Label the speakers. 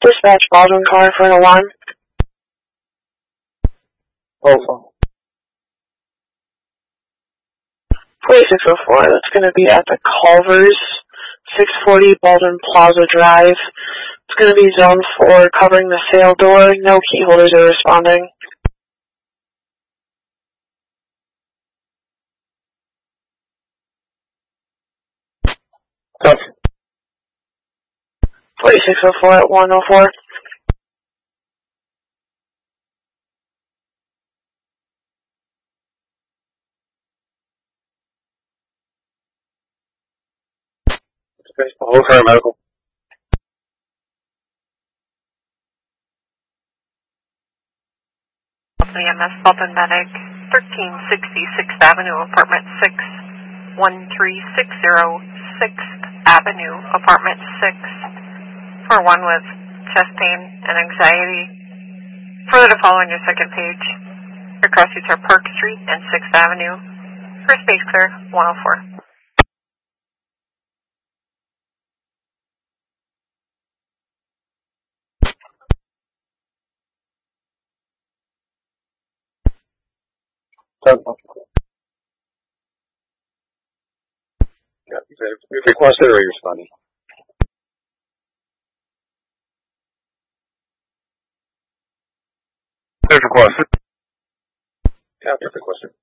Speaker 1: Dispatch Baldwin calling for an alarm.
Speaker 2: Oh.
Speaker 1: 4604, that's going to be at the Culvers, 640 Baldwin Plaza Drive. It's going to be zone 4, covering the sail door. No key holders are responding.
Speaker 2: Copy.
Speaker 1: 4604 at 104.
Speaker 2: Okay. Hold for medical.
Speaker 3: EMS Baldwin Medic, 1360 6th Avenue, Apartment 6, 1360 6th Avenue, Apartment 6, for one with chest pain and anxiety. Further to follow on your second page, your cross streets are Park Street and 6th Avenue. First base clear, 104.
Speaker 2: Yeah, we've requested or you're responding? There's requested. Yeah, there's requested.